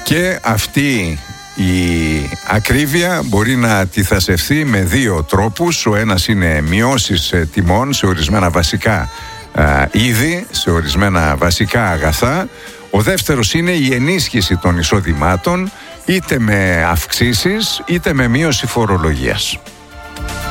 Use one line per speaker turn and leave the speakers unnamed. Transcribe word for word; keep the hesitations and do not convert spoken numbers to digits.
Και αυτή η ακρίβεια μπορεί να αντιθασευθεί με δύο τρόπους. Ο ένας είναι μειώσεις τιμών σε ορισμένα βασικά α, είδη, σε ορισμένα βασικά αγαθά. Ο δεύτερος είναι η ενίσχυση των εισοδημάτων, είτε με αυξήσεις είτε με μείωση φορολογίας.